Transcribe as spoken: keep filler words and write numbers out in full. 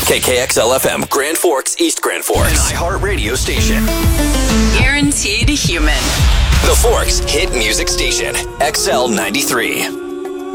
K K X L F M, Grand Forks, East Grand Forks. An iHeartRadio station. Guaranteed human. The Forks Hit Music Station, X L ninety-three.